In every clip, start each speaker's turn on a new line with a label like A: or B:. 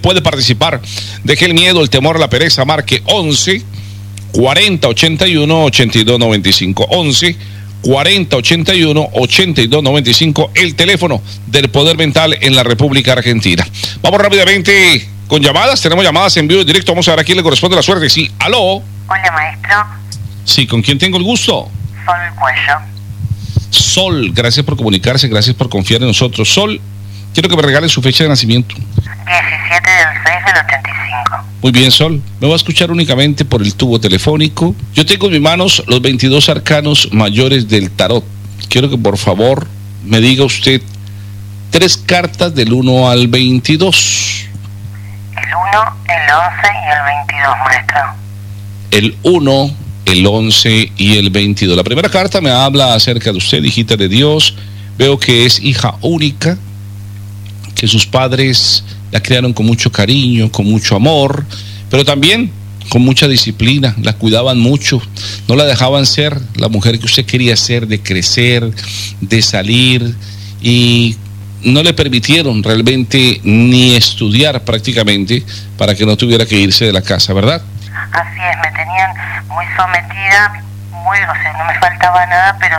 A: puede participar. Deje el miedo, el temor, la pereza. Marque 11 40 81 82 95. 11 40 81 82 95, el teléfono del Poder Mental en la República Argentina. Vamos rápidamente con llamadas. Tenemos llamadas en vivo y directo. Vamos a ver a quién le corresponde la suerte. Sí, aló.
B: Hola, maestro.
A: Sí, ¿con quién tengo el gusto?
B: Sol Cuello.
A: Sol, gracias por comunicarse, gracias por confiar en nosotros. Sol, quiero que me regalen su fecha de nacimiento.
B: 17 del 6 del 85.
A: Muy bien, Sol. Me voy a escuchar únicamente por el tubo telefónico. Yo tengo en mis manos los 22 arcanos mayores del tarot. Quiero que por favor me diga usted 3 cartas del 1 al 22.
B: El 1, el 11 y el 22, maestro.
A: El 1, el 11 y el 22. La primera carta me habla acerca de usted, hijita de Dios. Veo que es hija única, que sus padres la criaron con mucho cariño, con mucho amor, pero también con mucha disciplina. La cuidaban mucho, no la dejaban ser la mujer que usted quería ser, de crecer, de salir, y no le permitieron realmente ni estudiar prácticamente para que no tuviera que irse de la casa, ¿verdad?
B: Así es, me tenían muy sometida, o sea, no me faltaba nada, pero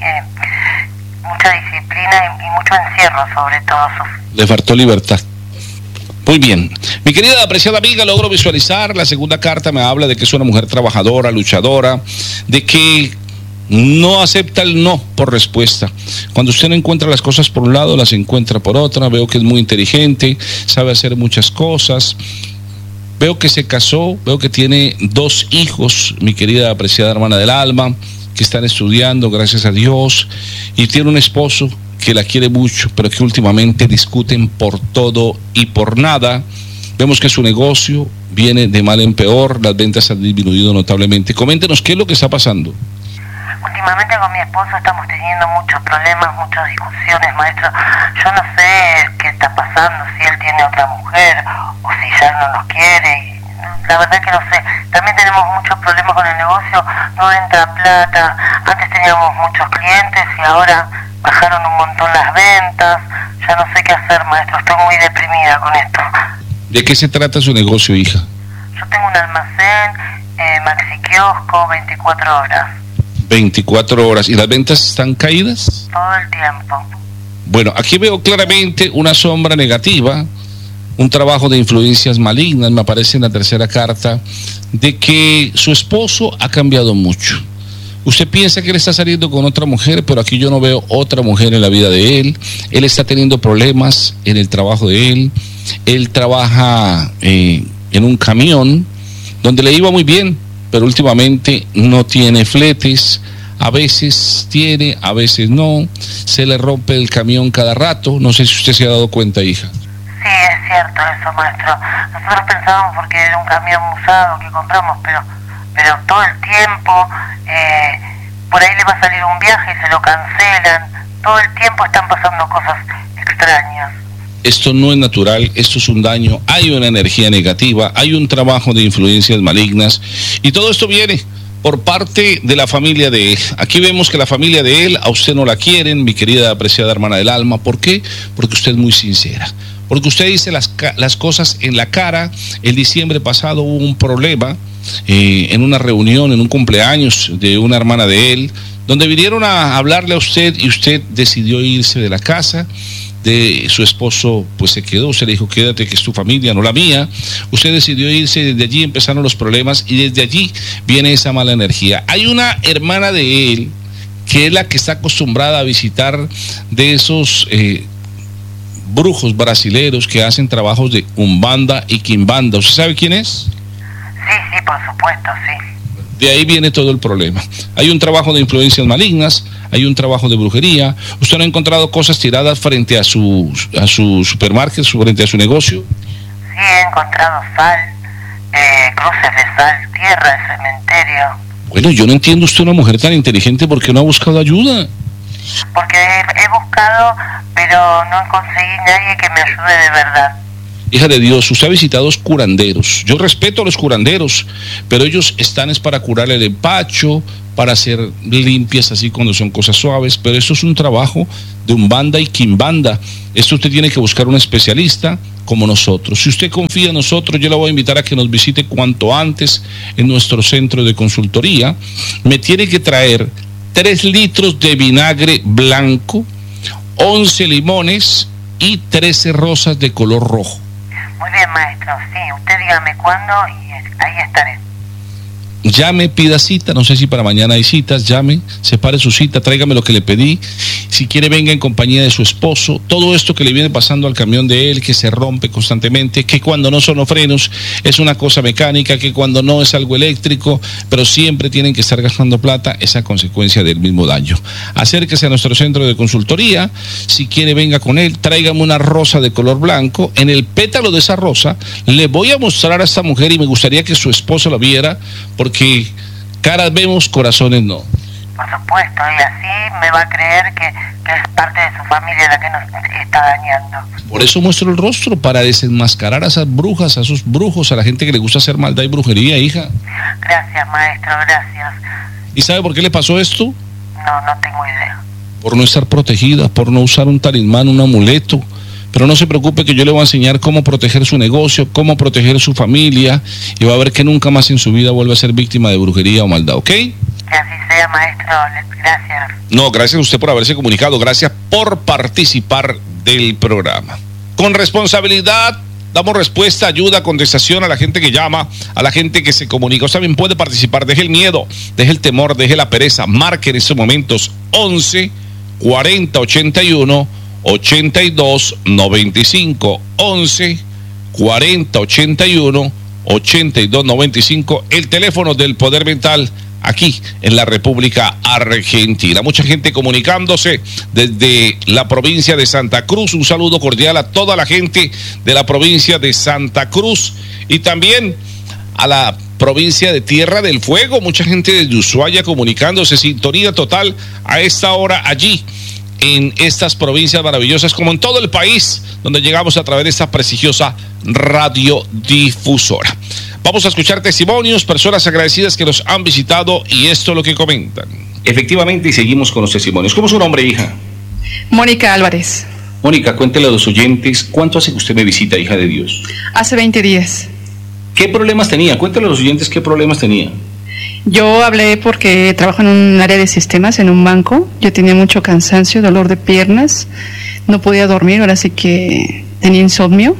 B: sí mucha disciplina y mucho encierro, sobre todo.
A: Le faltó libertad. Muy bien. Mi querida apreciada amiga, logro visualizar. La segunda carta me habla de que es una mujer trabajadora, luchadora, de que no acepta el no por respuesta. Cuando usted no encuentra las cosas por un lado, las encuentra por otra. Veo que es muy inteligente, sabe hacer muchas cosas. Veo que se casó, veo que tiene 2 hijos, mi querida apreciada hermana del alma, que están estudiando, gracias a Dios, y tiene un esposo que la quiere mucho, pero que últimamente discuten por todo y por nada. Vemos que su negocio viene de mal en peor, las ventas han disminuido notablemente. Coméntenos qué es lo que está pasando.
B: Últimamente con mi esposo estamos teniendo muchos problemas, muchas discusiones, maestro. Yo no sé qué está pasando, si él tiene otra mujer o si ya no nos quiere. La verdad que no sé. También tenemos muchos problemas con el negocio, no entra plata. Antes teníamos muchos clientes y ahora bajaron un montón las ventas. Ya no sé qué hacer, maestro. Estoy muy deprimida con esto.
A: ¿De qué se trata su negocio, hija?
B: Yo tengo un almacén, maxi kiosco, 24 horas.
A: 24 horas. ¿Y las ventas están caídas?
B: Todo el tiempo.
A: Bueno, aquí veo claramente una sombra negativa, un trabajo de influencias malignas. Me aparece en la tercera carta de que su esposo ha cambiado mucho. Usted piensa que él está saliendo con otra mujer, pero aquí yo no veo otra mujer en la vida de él. Él está teniendo problemas en el trabajo de él. Él trabaja en un camión donde le iba muy bien, pero últimamente no tiene fletes. A veces tiene, a veces no. Se le rompe el camión cada rato. No sé si usted se ha dado cuenta, hija.
B: Sí, es cierto eso, maestro. Nosotros pensábamos porque era un camión usado que compramos, pero todo el tiempo, por ahí le va a salir un viaje y se lo cancelan. Todo el tiempo están pasando cosas extrañas.
A: Esto no es natural, esto es un daño, hay una energía negativa, hay un trabajo de influencias malignas, y todo esto viene por parte de la familia de él. Aquí vemos que la familia de él a usted no la quieren, mi querida apreciada hermana del alma. ¿Por qué? Porque usted es muy sincera, porque usted dice las cosas en la cara. El diciembre pasado hubo un problema en una reunión, en un cumpleaños de una hermana de él, donde vinieron a hablarle a usted y usted decidió irse de la casa. De su esposo pues se quedó, usted le dijo quédate, que es tu familia, no la mía. Usted decidió irse, desde allí empezaron los problemas y desde allí viene esa mala energía. Hay una hermana de él que es la que está acostumbrada a visitar de esos brujos brasileros que hacen trabajos de umbanda y quimbanda. ¿Usted sabe quién es?
B: Sí, por supuesto, sí.
A: De ahí viene todo el problema. Hay un trabajo de influencias malignas, hay un trabajo de brujería. ¿Usted no ha encontrado cosas tiradas frente a su supermercado, frente a su negocio?
B: Sí, he encontrado sal, cruces de sal, tierra de cementerio.
A: Bueno, yo no entiendo, usted una mujer tan inteligente, ¿por qué no ha buscado ayuda?
B: Porque he buscado, pero no conseguí nadie que me ayude de verdad.
A: Hija de Dios, usted ha visitado a los curanderos. Yo respeto a los curanderos, pero ellos están es para curar el empacho, para hacer limpias así cuando son cosas suaves, pero esto es un trabajo de umbanda y quimbanda. Esto usted tiene que buscar un especialista como nosotros. Si usted confía en nosotros, yo la voy a invitar a que nos visite cuanto antes en nuestro centro de consultoría. Me tiene que traer 3 litros de vinagre blanco, 11 limones y 13 rosas de color rojo.
B: Muy bien, maestro, sí, usted dígame cuándo y ahí estaré.
A: Llame, pida cita, no sé si para mañana hay citas, llame, separe su cita, tráigame lo que le pedí, si quiere venga en compañía de su esposo, todo esto que le viene pasando al camión de él, que se rompe constantemente, que cuando no son los frenos es una cosa mecánica, que cuando no es algo eléctrico, pero siempre tienen que estar gastando plata, esa consecuencia del mismo daño. Acérquese a nuestro centro de consultoría, si quiere venga con él, tráigame una rosa de color blanco, en el pétalo de esa rosa le voy a mostrar a esta mujer y me gustaría que su esposo la viera, porque caras vemos, corazones no.
B: Por supuesto, y así me va a creer que es parte de su familia la que nos está dañando.
A: Por eso muestro el rostro, para desenmascarar a esas brujas, a esos brujos, a la gente que le gusta hacer maldad y brujería, hija.
B: Gracias, maestro, gracias.
A: ¿Y sabe por qué le pasó esto?
B: No tengo idea.
A: Por no estar protegida, por no usar un talismán, un amuleto. Pero no se preocupe, que yo le voy a enseñar cómo proteger su negocio, cómo proteger su familia, y va a ver que nunca más en su vida vuelva a ser víctima de brujería o maldad, ¿ok?
B: Que así sea, maestro, gracias.
A: No, gracias a usted por haberse comunicado, gracias por participar del programa. Con responsabilidad damos respuesta, ayuda, contestación a la gente que llama, a la gente que se comunica. Usted también puede participar, deje el miedo, deje el temor, deje la pereza, marque en estos momentos 11 40 81 82 95, 11 40 81 82 95, el teléfono del Poder Mental aquí en la República Argentina. Mucha gente comunicándose desde la provincia de Santa Cruz. Un saludo cordial a toda la gente de la provincia de Santa Cruz y también a la provincia de Tierra del Fuego. Mucha gente desde Ushuaia comunicándose, sintonía total a esta hora allí en estas provincias maravillosas, como en todo el país, donde llegamos a través de esta prestigiosa radiodifusora. Vamos a escuchar testimonios, personas agradecidas que nos han visitado, y esto es lo que comentan. Efectivamente, y seguimos con los testimonios. ¿Cómo es su nombre, hija?
C: Mónica Álvarez.
A: Mónica, cuéntele a los oyentes, ¿cuánto hace que usted me visita, hija de Dios?
C: Hace 20 días.
A: ¿Qué problemas tenía? Cuéntale a los oyentes qué problemas tenía.
C: Yo hablé porque trabajo en un área de sistemas, en un banco. Yo tenía mucho cansancio, dolor de piernas, no podía dormir, ahora sí que tenía insomnio.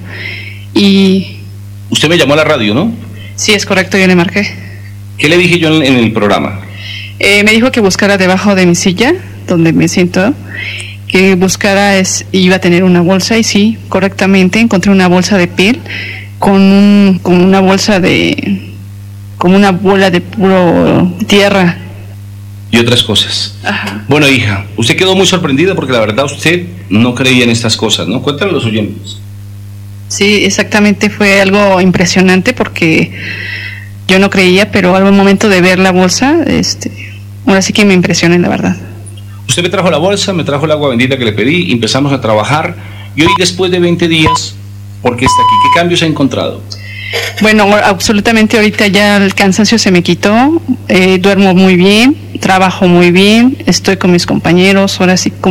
C: Y
A: usted me llamó a la radio, ¿no?
C: Sí, es correcto, yo le marqué.
A: ¿Qué le dije yo en el programa?
C: Me dijo que buscara debajo de mi silla, donde me siento, que buscara, iba a tener una bolsa, y sí, correctamente, encontré una bolsa de piel con una bolsa de... como una bola de puro tierra.
A: Y otras cosas.
C: Ajá.
A: Bueno, hija, usted quedó muy sorprendida porque la verdad usted no creía en estas cosas, ¿no? Cuéntale a los oyentes.
C: Sí, exactamente, fue algo impresionante porque yo no creía, pero al momento de ver la bolsa, ahora sí que me impresioné, la verdad.
A: Usted me trajo la bolsa, me trajo el agua bendita que le pedí, empezamos a trabajar, y hoy después de 20 días, ¿por qué está aquí? ¿Qué cambios ha encontrado?
C: Bueno, absolutamente ahorita ya el cansancio se me quitó, duermo muy bien, trabajo muy bien, estoy con mis compañeros, ahora sí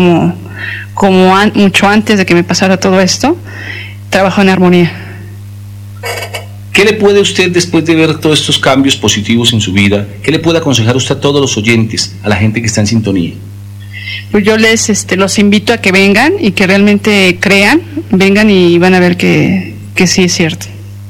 C: mucho antes de que me pasara todo esto, trabajo en armonía.
A: ¿Qué le puede usted, después de ver todos estos cambios positivos en su vida, qué le puede aconsejar usted a todos los oyentes, a la gente que está en sintonía?
C: Pues yo los invito a que vengan y que realmente crean, vengan y van a ver que sí es cierto.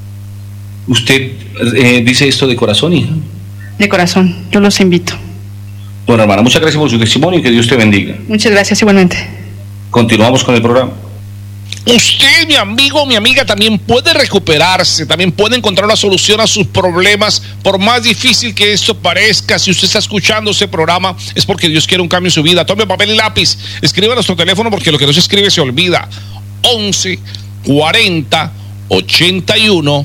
A: ¿Usted dice esto de corazón, hija?
C: De corazón, yo los invito.
A: Bueno, hermana, muchas gracias por su testimonio y que Dios te bendiga.
C: Muchas gracias, igualmente.
A: Continuamos con el programa. Usted, mi amigo, mi amiga, también puede recuperarse, también puede encontrar una solución a sus problemas, por más difícil que esto parezca. Si usted está escuchando este programa, es porque Dios quiere un cambio en su vida. Tome papel y lápiz, escriba a nuestro teléfono, porque lo que no se escribe se olvida. 11 40 81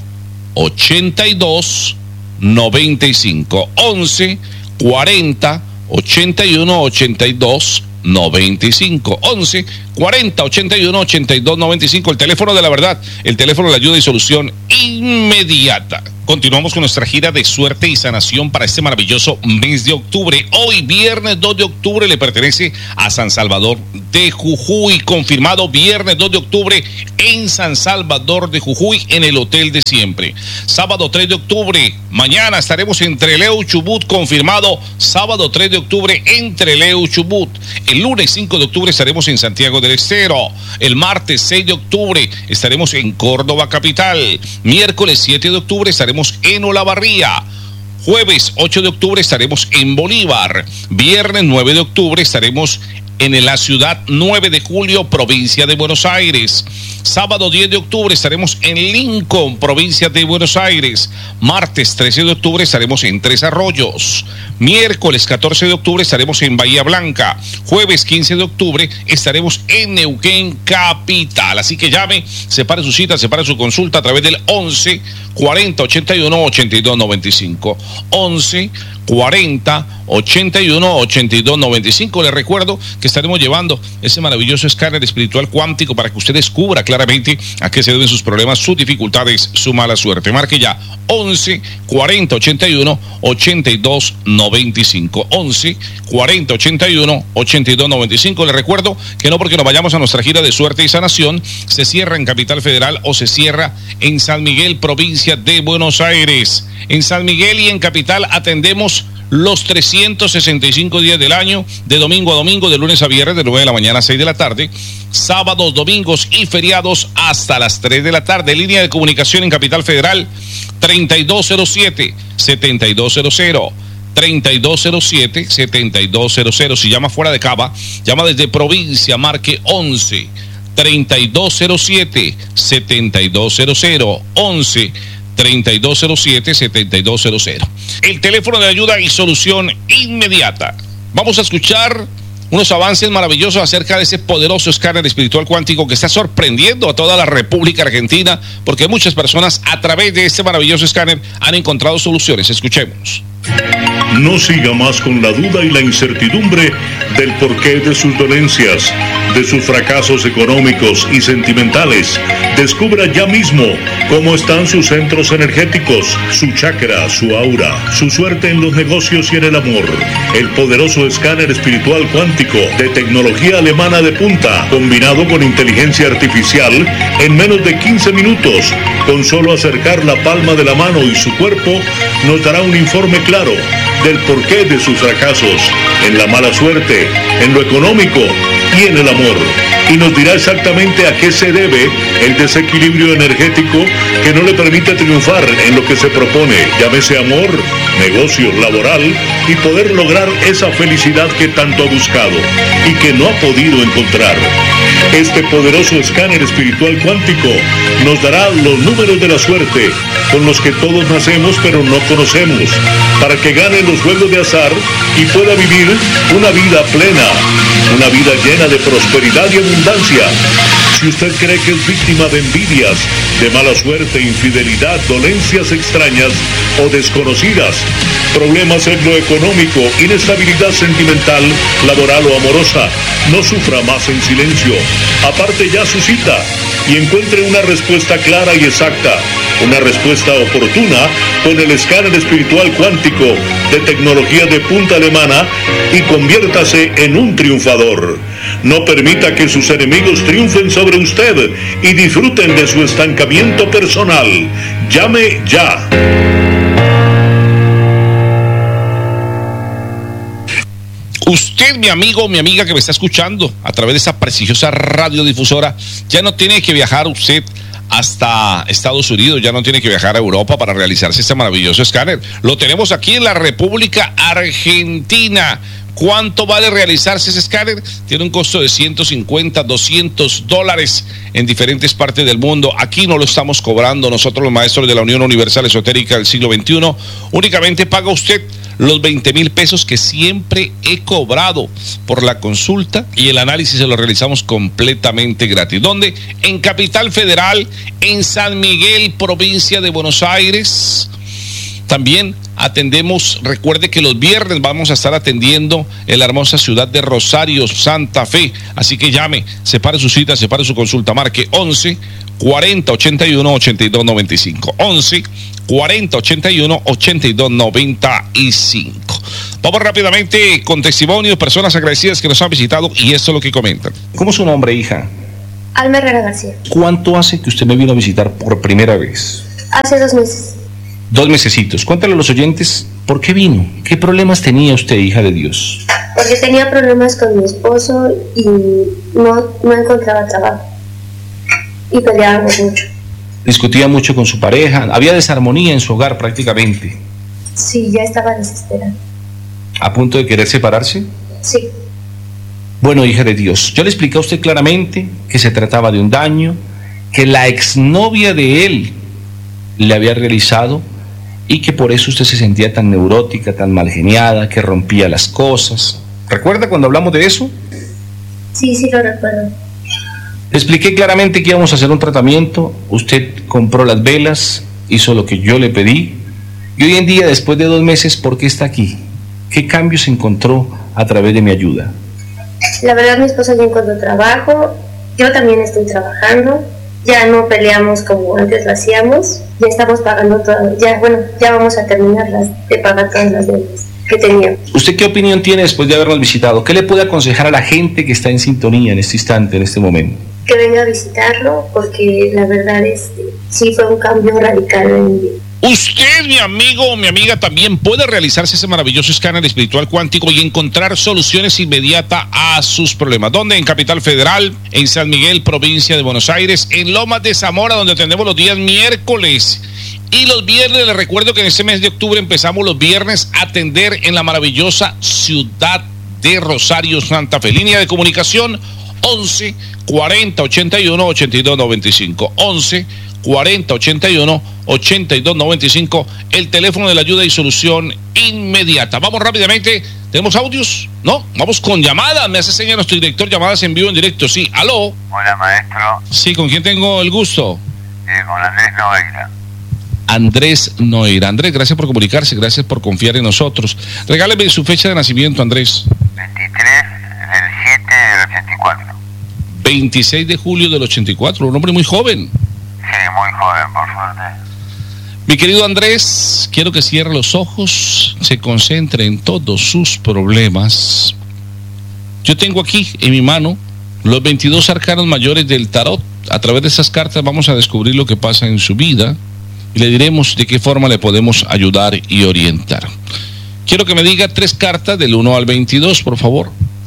A: 82 95, 11 40 81 82 95, 11 4081-8295, el teléfono de la verdad, el teléfono de la ayuda y solución inmediata. Continuamos con nuestra gira de suerte y sanación para este maravilloso mes de octubre. Hoy, viernes 2 de octubre, le pertenece a San Salvador de Jujuy. Confirmado viernes 2 de octubre en San Salvador de Jujuy, en el Hotel de Siempre. Sábado 3 de octubre, mañana estaremos en Trelew, Chubut. Confirmado sábado 3 de octubre en Trelew, Chubut. El lunes 5 de octubre estaremos en Santiago del Estero. El martes 6 de octubre estaremos en Córdoba capital. Miércoles 7 de octubre estaremos en Olavarría. Jueves 8 de octubre estaremos en Bolívar. Viernes 9 de octubre estaremos en la ciudad 9 de julio, provincia de Buenos Aires. Sábado 10 de octubre estaremos en Lincoln, provincia de Buenos Aires. Martes 13 de octubre estaremos en Tres Arroyos. Miércoles 14 de octubre estaremos en Bahía Blanca. Jueves 15 de octubre estaremos en Neuquén capital. Así que llame, separe su cita, separe su consulta a través del 11 40 81 82 95. 11 40 81 82 95. Les recuerdo que estaremos llevando ese maravilloso escáner espiritual cuántico para que usted descubra claramente a qué se deben sus problemas, sus dificultades, su mala suerte. Marque ya 11 40 81 82 95. 11 40 81 82 95. Les recuerdo que no porque nos vayamos a nuestra gira de suerte y sanación se cierra en Capital Federal o se cierra en San Miguel, provincia de Buenos Aires. En San Miguel y en Capital atendemos los 365 días del año, de domingo a domingo, de lunes a viernes, de 9 de la mañana a 6 de la tarde, sábados, domingos y feriados hasta las 3 de la tarde. Línea de comunicación en Capital Federal, 3207-7200. 3207-7200. Si llama fuera de Cava, llama desde provincia, marque 11 3207-7200. 11 3207-7200. El teléfono de ayuda y solución inmediata. Vamos a escuchar unos avances maravillosos acerca de ese poderoso escáner espiritual cuántico que está sorprendiendo a toda la República Argentina, porque muchas personas a través de este maravilloso escáner han encontrado soluciones. Escuchemos.
D: No siga más con la duda y la incertidumbre del porqué de sus dolencias, de sus fracasos económicos y sentimentales. Descubra ya mismo cómo están sus centros energéticos, su chakra, su aura, su suerte en los negocios y en el amor. El poderoso escáner espiritual cuántico de tecnología alemana de punta, combinado con inteligencia artificial, en menos de 15 minutos, con solo acercar la palma de la mano y su cuerpo, nos dará un informe claro del porqué de sus fracasos, en la mala suerte, en lo económico y en el amor. Y nos dirá exactamente a qué se debe el desequilibrio energético que no le permite triunfar en lo que se propone, llámese amor, negocio, laboral, y poder lograr esa felicidad que tanto ha buscado y que no ha podido encontrar. Este poderoso escáner espiritual cuántico nos dará los números de la suerte con los que todos nacemos pero no conocemos, para que gane los juegos de azar y pueda vivir una vida plena, una vida llena de prosperidad y abundancia. Si usted cree que es víctima de envidias, de mala suerte, infidelidad, dolencias extrañas o desconocidas, problemas en lo económico, inestabilidad sentimental, laboral o amorosa, no sufra más en silencio. Aparte ya su cita y encuentre una respuesta clara y exacta, una respuesta oportuna con el escáner espiritual cuántico de tecnología de punta alemana y conviértase en un triunfador. No permita que sus enemigos triunfen sobre usted y disfruten de su estancamiento personal. Llame ya.
A: Usted, mi amigo o mi amiga que me está escuchando a través de esa prestigiosa radiodifusora, ya no tiene que viajar usted hasta Estados Unidos, ya no tiene que viajar a Europa para realizarse este maravilloso escáner. Lo tenemos aquí en la República Argentina. ¿Cuánto vale realizarse ese escáner? Tiene un costo de $150, $200 en diferentes partes del mundo. Aquí no lo estamos cobrando nosotros, los maestros de la Unión Universal Esotérica del siglo XXI. Únicamente paga usted los 20,000 pesos que siempre he cobrado por la consulta, y el análisis se lo realizamos completamente gratis. ¿Dónde? En Capital Federal, en San Miguel, provincia de Buenos Aires. También Atendemos, recuerde que los viernes vamos a estar atendiendo en la hermosa ciudad de Rosario, Santa Fe. Así que llame, separe su cita, separe su consulta, marque 11 40 81 82 95. 11 40 81 82 95. Vamos rápidamente con testimonios, personas agradecidas que nos han visitado y esto es lo que comentan. ¿Cómo es su nombre, hija?
E: Alma Herrera García.
A: ¿Cuánto hace que usted me vino a visitar por primera vez?
E: Hace 2 meses.
A: 2 mesecitos. Cuéntale a los oyentes por qué vino. ¿Qué problemas tenía usted, hija de Dios?
E: Porque tenía problemas con mi esposo y no encontraba trabajo. Y peleábamos mucho.
A: Discutía mucho con su pareja. Había desarmonía en su hogar prácticamente.
E: Sí, ya estaba desesperada.
A: ¿A punto de querer separarse?
E: Sí.
A: Bueno, hija de Dios, yo le expliqué a usted claramente que se trataba de un daño, que la exnovia de él le había realizado y que por eso usted se sentía tan neurótica, tan malgeniada, que rompía las cosas. ¿Recuerda cuando hablamos de eso?
E: Sí, sí lo recuerdo.
A: Le expliqué claramente que íbamos a hacer un tratamiento, usted compró las velas, hizo lo que yo le pedí, y hoy en día, después de 2 meses, ¿por qué está aquí? ¿Qué cambios encontró a través de mi ayuda?
E: La verdad, mi esposo ya encontró trabajo, yo también estoy trabajando, ya no peleamos como antes lo hacíamos, ya estamos pagando todo, ya vamos a terminar de pagar todas las deudas que teníamos.
A: ¿Usted qué opinión tiene después de habernos visitado? ¿Qué le puede aconsejar a la gente que está en sintonía en este instante, en este momento?
E: Que venga a visitarlo, porque la verdad sí fue un cambio radical en mi vida.
A: Usted, mi amigo o mi amiga, también puede realizarse ese maravilloso escáner espiritual cuántico y encontrar soluciones inmediatas a sus problemas. ¿Dónde? En Capital Federal, en San Miguel, provincia de Buenos Aires, en Lomas de Zamora, donde atendemos los días miércoles. Y los viernes, les recuerdo que en este mes de octubre empezamos los viernes a atender en la maravillosa ciudad de Rosario, Santa Fe. Línea de comunicación 11 40 81 82 95. 11 40 81 82 95, el teléfono de la ayuda y solución inmediata. Vamos rápidamente, ¿tenemos audios? No, vamos con llamadas, me hace señal nuestro director, llamadas en vivo, en directo, sí, aló.
F: Hola, maestro.
A: Sí, ¿con quién tengo el gusto?
F: Con Andrés Noeira.
A: Andrés Noeira. Andrés, gracias por comunicarse, gracias por confiar en nosotros. Regáleme su fecha de nacimiento, Andrés.
F: 23 del 7 del 84.
A: 26 de julio del 84, un hombre muy joven.
F: Sí, muy joven, por suerte.
A: Mi querido Andrés, quiero que cierre los ojos, se concentre en todos sus problemas. Yo tengo aquí en mi mano los 22 arcanos mayores del tarot. A través de esas cartas vamos a descubrir lo que pasa en su vida y le diremos de qué forma le podemos ayudar y orientar. Quiero que me diga 3 cartas del 1 al 22, por favor.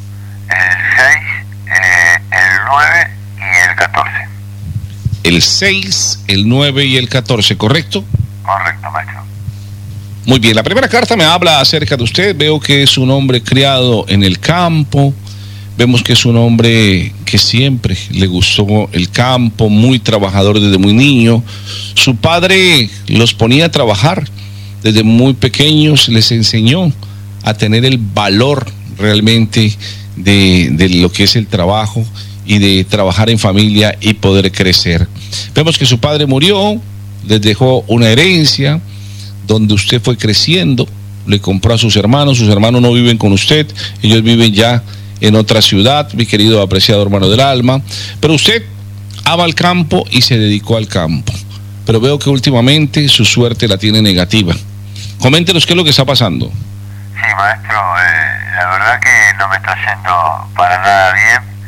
F: El 6, el 9 y el 14.
A: El 6, el 9 y el 14, ¿correcto?
F: Correcto, maestro.
A: Muy bien, la primera carta me habla acerca de usted. Veo que es un hombre criado en el campo. Vemos que es un hombre que siempre le gustó el campo, muy trabajador desde muy niño. Su padre los ponía a trabajar desde muy pequeños, les enseñó a tener el valor realmente de lo que es el trabajo y de trabajar en familia y poder crecer. Vemos que su padre murió, les dejó una herencia donde usted fue creciendo, le compró a sus hermanos no viven con usted, ellos viven ya en otra ciudad, mi querido apreciado hermano del alma, pero usted ama el campo y se dedicó al campo, pero veo que últimamente su suerte la tiene negativa. Coméntenos qué es lo que está pasando.
F: Sí, maestro, la verdad que no me está yendo para nada bien.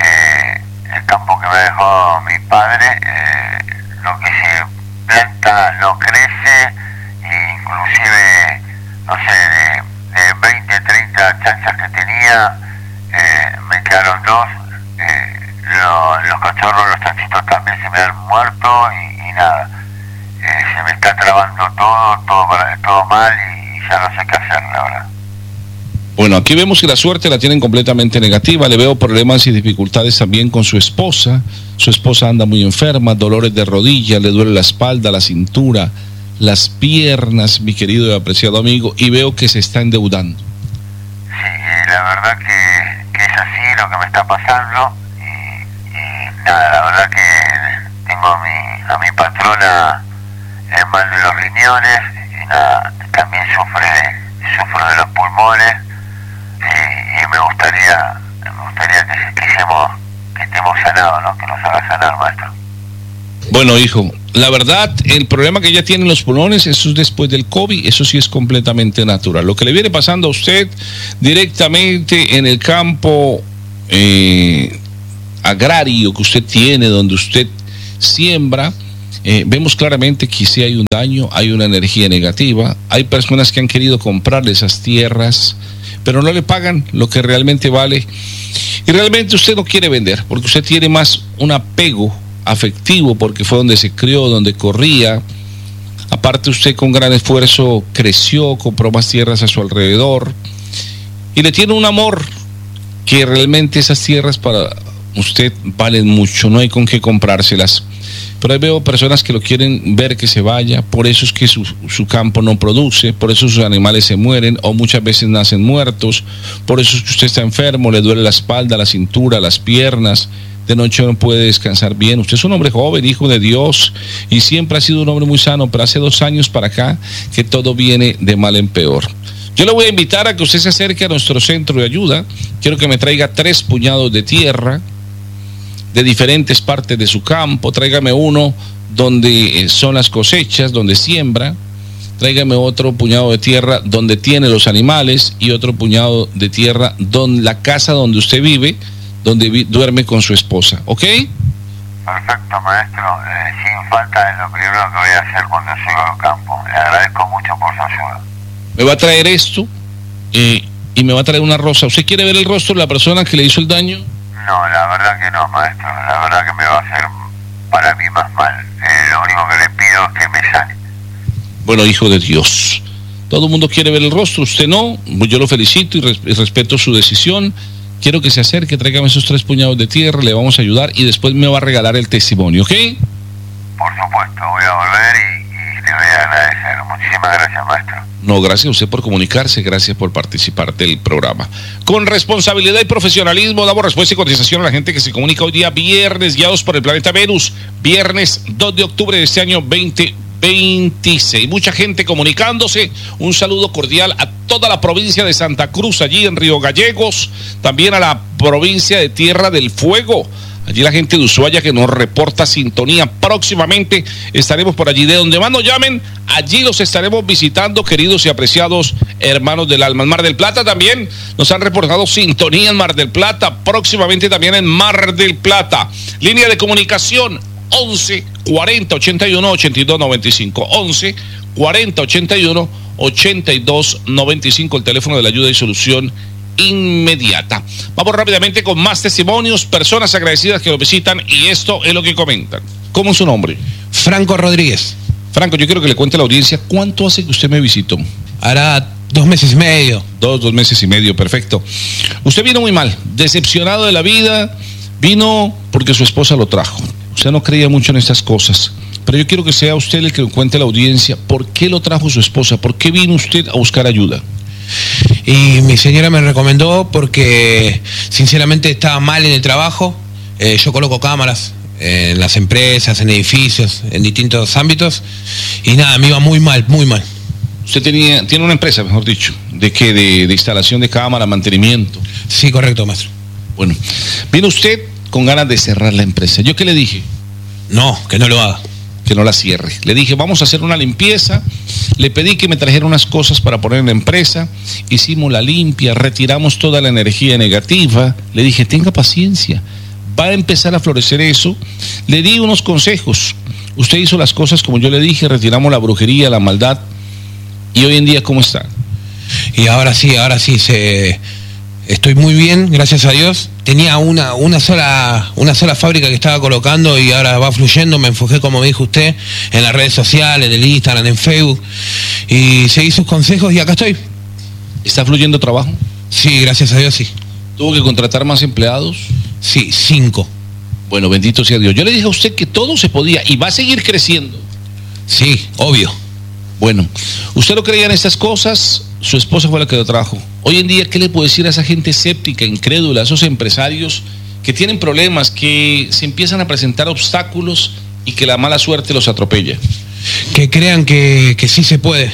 F: El campo que me dejó mi padre, lo que se planta no crece, inclusive, no sé, de 20, 30 chanchas que tenía, me quedaron 2, los cachorros, los chanchitos también se me han muerto y nada, se me está trabando todo mal y ya no sé qué hacer, la verdad.
A: Bueno, aquí vemos que la suerte la tienen completamente negativa. Le veo problemas y dificultades también con su esposa. Su esposa anda muy enferma, dolores de rodilla, le duele la espalda, la cintura, las piernas, mi querido y apreciado amigo, y veo que se está endeudando.
F: Sí, la verdad que es así lo que me está pasando y nada, la verdad que tengo a mi patrona mal de los riñones, vecina también sufre de los pulmones y me gustaría que estemos sanados, ¿no? Que nos haga sanar, maestro.
A: Bueno, hijo, la verdad, el problema que ella tiene en los pulmones, eso es después del COVID, eso sí es completamente natural. Lo que le viene pasando a usted directamente en el campo agrario que usted tiene, donde usted siembra, vemos claramente que sí hay un daño, hay una energía negativa, hay personas que han querido comprarle esas tierras, pero no le pagan lo que realmente vale, y realmente usted no quiere vender, porque usted tiene más un apego afectivo, porque fue donde se crió, donde corría. Aparte, usted con gran esfuerzo creció, compró más tierras a su alrededor y le tiene un amor que realmente esas tierras para usted valen mucho, no hay con qué comprárselas. Pero ahí veo personas que lo quieren ver que se vaya, por eso es que su campo no produce, por eso sus animales se mueren o muchas veces nacen muertos, por eso es que usted está enfermo, le duele la espalda, la cintura, las piernas, de noche no puede descansar bien. Usted es un hombre joven, hijo de Dios, y siempre ha sido un hombre muy sano, pero hace 2 años para acá que todo viene de mal en peor. Yo le voy a invitar a que usted se acerque a nuestro centro de ayuda. Quiero que me traiga 3 puñados de tierra de diferentes partes de su campo. Tráigame uno donde son las cosechas, donde siembra. Tráigame otro puñado de tierra donde tiene los animales y otro puñado de tierra donde la casa donde usted vive, donde duerme con su esposa, ¿ok?
F: Perfecto, maestro. Sin falta es lo primero que voy a hacer cuando llego al campo. Le agradezco mucho por su ayuda. Me va a traer
A: esto y me va a traer una rosa. ¿Usted quiere ver el rostro de la persona que le hizo el daño?
F: No, la verdad que no, maestro. La verdad que me va a hacer para mí más mal. Lo único que le pido es que me sane.
A: Bueno, hijo de Dios, todo el mundo quiere ver el rostro, usted no. Yo lo felicito y respeto su decisión. Quiero que se acerque, tráigame esos 3 puñados de tierra, le vamos a ayudar y después me va a regalar el testimonio, ¿ok?
F: Por supuesto, voy a volver y le voy a agradecer. Muchísimas gracias, maestro.
A: No, gracias a usted por comunicarse, gracias por participar del programa. Con responsabilidad y profesionalismo damos respuesta y cotización a la gente que se comunica hoy día viernes, guiados por el planeta Venus, viernes 2 de octubre de este año 2026. Mucha gente comunicándose. Un saludo cordial a toda la provincia de Santa Cruz, allí en Río Gallegos, también a la provincia de Tierra del Fuego, allí la gente de Ushuaia que nos reporta sintonía. Próximamente estaremos por allí, de donde más nos llamen, allí los estaremos visitando, queridos y apreciados hermanos del alma. En Mar del Plata también nos han reportado sintonía en Mar del Plata, próximamente también en Mar del Plata. Línea de comunicación 11 40 81 82 95, 11 40 81 82 95, el teléfono de la ayuda y solución inmediata. Vamos rápidamente con más testimonios, personas agradecidas que lo visitan, y esto es lo que comentan. ¿Cómo es su nombre?
G: Franco Rodríguez.
A: Franco, yo quiero que le cuente a la audiencia cuánto hace que usted me visitó.
G: Hará 2 meses y medio.
A: 2 meses y medio, perfecto. Usted vino muy mal, decepcionado de la vida, vino porque su esposa lo trajo. Usted no creía mucho en estas cosas, pero yo quiero que sea usted el que le cuente a la audiencia por qué lo trajo su esposa, por qué vino usted a buscar ayuda.
G: Y mi señora me recomendó porque sinceramente estaba mal en el trabajo. Yo coloco cámaras en las empresas, en edificios, en distintos ámbitos, y nada, me iba muy mal, muy mal.
A: Usted tiene una empresa, mejor dicho, ¿de qué? De instalación de cámara, mantenimiento.
G: Sí, correcto, maestro.
A: Bueno, vino usted con ganas de cerrar la empresa. ¿Yo qué le dije?
G: No, que no lo haga.
A: Que no la cierre. Le dije, vamos a hacer una limpieza. Le pedí que me trajera unas cosas para poner en la empresa. Hicimos la limpia, retiramos toda la energía negativa. Le dije, tenga paciencia, va a empezar a florecer eso. Le di unos consejos. Usted hizo las cosas como yo le dije, retiramos la brujería, la maldad. ¿Y hoy en día cómo está?
G: Y ahora sí, estoy muy bien, gracias a Dios. Tenía una sola fábrica que estaba colocando y ahora va fluyendo. Me enfoqué, como me dijo usted, en las redes sociales, en el Instagram, en Facebook, y seguí sus consejos y acá estoy.
A: ¿Está fluyendo trabajo?
G: Sí, gracias a Dios, sí.
A: ¿Tuvo que contratar más empleados?
G: Sí, 5.
A: Bueno, bendito sea Dios. Yo le dije a usted que todo se podía y va a seguir creciendo.
G: Sí, obvio.
A: Bueno, usted no creía en estas cosas, su esposa fue la que lo trajo. Hoy en día, ¿qué le puedo decir a esa gente escéptica, incrédula, a esos empresarios que tienen problemas, que se empiezan a presentar obstáculos y que la mala suerte los atropella?
G: Que crean que sí se puede,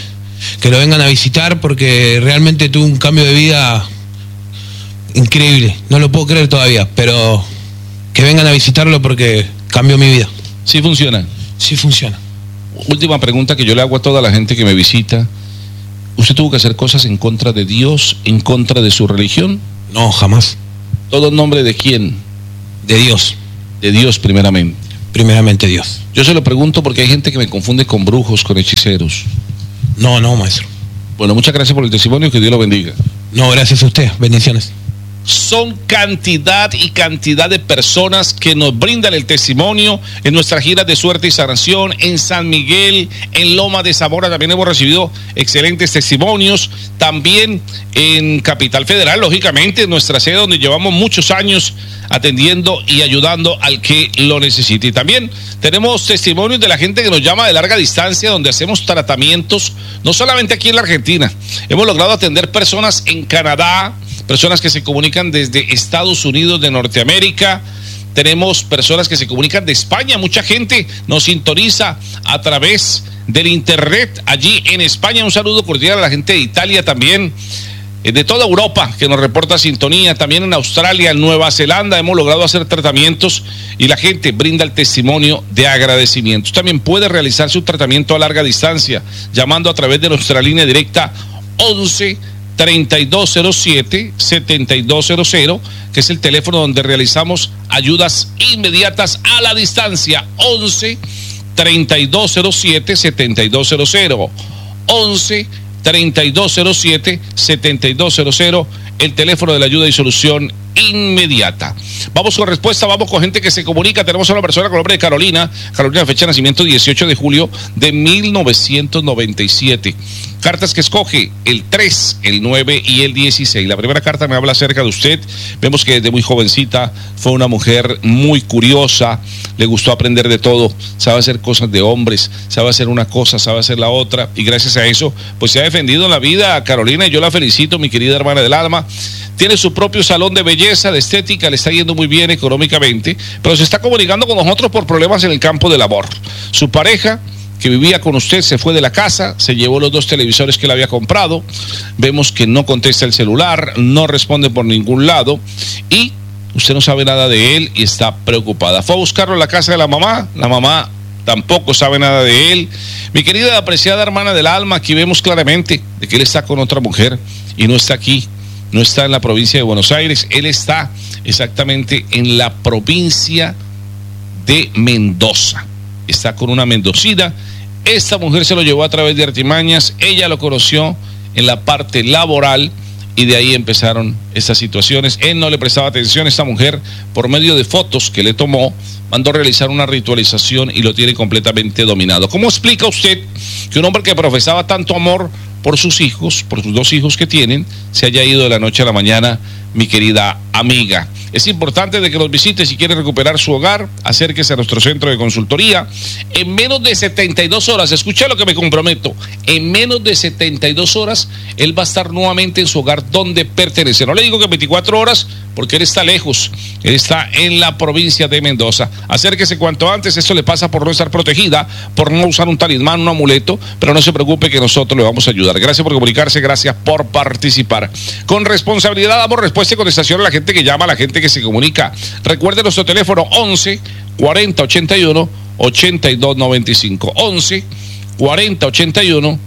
G: lo vengan a visitar porque realmente tuve un cambio de vida increíble. No lo puedo creer todavía, pero que vengan a visitarlo porque cambió mi vida.
A: ¿Sí funciona?
G: Sí funciona.
A: Última pregunta que yo le hago a toda la gente que me visita. ¿Usted tuvo que hacer cosas en contra de Dios, en contra de su religión?
G: No, jamás.
A: ¿Todo en nombre de quién?
G: De Dios.
A: De Dios primeramente.
G: Primeramente Dios.
A: Yo se lo pregunto porque hay gente que me confunde con brujos, con hechiceros.
G: No, maestro.
A: Bueno, muchas gracias por el testimonio, que Dios lo bendiga.
G: No, gracias a usted. Bendiciones.
A: Son cantidad y cantidad de personas que nos brindan el testimonio en nuestras giras de suerte y sanación, en San Miguel, en Loma de Zamora también hemos recibido excelentes testimonios, también en Capital Federal, lógicamente, en nuestra sede donde llevamos muchos años atendiendo y ayudando al que lo necesite. Y también tenemos testimonios de la gente que nos llama de larga distancia, donde hacemos tratamientos, no solamente aquí en la Argentina, hemos logrado atender personas en Canadá, personas que se comunican desde Estados Unidos de Norteamérica, tenemos personas que se comunican de España, mucha gente nos sintoniza a través del internet allí en España. Un saludo cordial a la gente de Italia también, de toda Europa que nos reporta sintonía, también en Australia, en Nueva Zelanda hemos logrado hacer tratamientos y la gente brinda el testimonio de agradecimiento. También puede realizar su tratamiento a larga distancia llamando a través de nuestra línea directa 11-3207-7200, que es el teléfono donde realizamos ayudas inmediatas a la distancia. 11-3207-7200. 11-3207-7200, el teléfono de la ayuda y solución inmediata. Vamos con respuesta, vamos con gente que se comunica. Tenemos a una persona con el nombre de Carolina, fecha de nacimiento 18 de julio de 1997. Cartas que escoge, el 3, el 9 y el 16. La primera carta me habla acerca de usted. Vemos que desde muy jovencita fue una mujer muy curiosa, le gustó aprender de todo, sabe hacer cosas de hombres, sabe hacer una cosa, sabe hacer la otra, y gracias a eso, pues se ha defendido en la vida Carolina, y yo la felicito, mi querida hermana del alma. Tiene su propio salón de belleza, de estética, le está yendo muy bien económicamente, pero se está comunicando con nosotros por problemas en el campo del amor. Su pareja, que vivía con usted, se fue de la casa, se llevó los 2 televisores que le había comprado, vemos que no contesta el celular, no responde por ningún lado, y usted no sabe nada de él y está preocupada. Fue a buscarlo a la casa de la mamá tampoco sabe nada de él. Mi querida apreciada hermana del alma, aquí vemos claramente de que él está con otra mujer y no está aquí, no está en la provincia de Buenos Aires, él está exactamente en la provincia de Mendoza, está con una mendocina. Esta mujer se lo llevó a través de artimañas, ella lo conoció en la parte laboral y de ahí empezaron estas situaciones. Él no le prestaba atención, esta mujer por medio de fotos que le tomó mandó realizar una ritualización y lo tiene completamente dominado. ¿Cómo explica usted que un hombre que profesaba tanto amor por sus hijos, por sus 2 hijos que tienen, se haya ido de la noche a la mañana, mi querida amiga? Es importante de que nos visite. Si quiere recuperar su hogar, acérquese a nuestro centro de consultoría. En menos de 72 horas, escucha lo que me comprometo, en menos de 72 horas, él va a estar nuevamente en su hogar donde pertenece. No le digo que 24 horas, porque él está lejos, él está en la provincia de Mendoza. Acérquese cuanto antes, esto le pasa por no estar protegida, por no usar un talismán, un amuleto, pero no se preocupe que nosotros le vamos a ayudar. Gracias por comunicarse, gracias por participar. Con responsabilidad damos respuesta y contestación a la gente que llama, a la gente que se comunica. Recuerde nuestro teléfono 11 40 81 82 95. 11 40 81